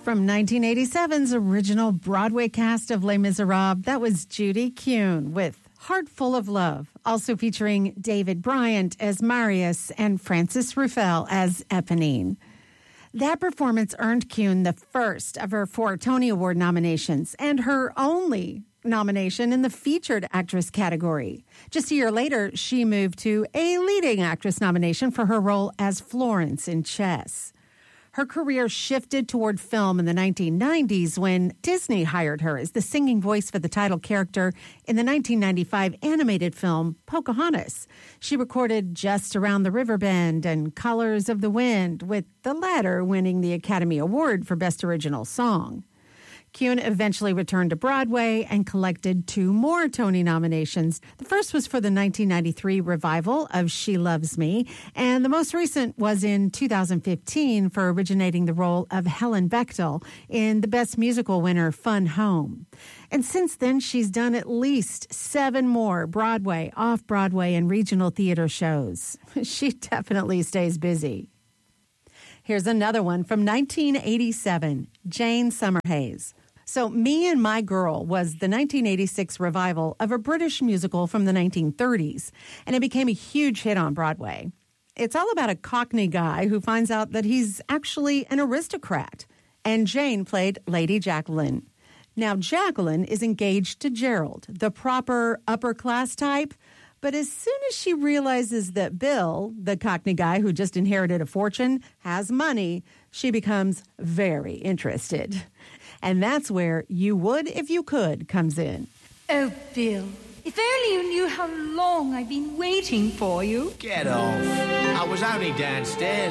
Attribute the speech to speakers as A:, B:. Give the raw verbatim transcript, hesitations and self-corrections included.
A: From nineteen eighty-seven's original Broadway cast of Les Miserables, that was Judy Kuhn with Heart Full of Love, also featuring David Bryant as Marius and Francis Ruffelle as Eponine. That performance earned Kuhn the first of her four Tony Award nominations and her only nomination in the featured actress category. Just a year later, she moved to a leading actress nomination for her role as Florence in Chess. Her career shifted toward film in the nineteen nineties when Disney hired her as the singing voice for the title character in the nineteen ninety-five animated film Pocahontas. She recorded Just Around the River Bend and Colors of the Wind, with the latter winning the Academy Award for Best Original Song. Kuhn eventually returned to Broadway and collected two more Tony nominations. The first was for the nineteen ninety-three revival of She Loves Me, and the most recent was in two thousand fifteen for originating the role of Helen Bechtel in the Best Musical winner Fun Home. And since then, she's done at least seven more Broadway, off-Broadway, and regional theater shows. She definitely stays busy. Here's another one from nineteen eighty-seven, Jane Summerhays. So Me and My Girl was the nineteen eighty-six revival of a British musical from the nineteen thirties, and it became a huge hit on Broadway. It's all about a Cockney guy who finds out that he's actually an aristocrat, and Jane played Lady Jacqueline. Now, Jacqueline is engaged to Gerald, the proper upper-class type, but as soon as she realizes that Bill, the Cockney guy who just inherited a fortune, has money, she becomes very interested. And that's where You Would If You Could comes in.
B: Oh, Bill, if only you knew how long I've been waiting for you.
C: Get off. I was only downstairs.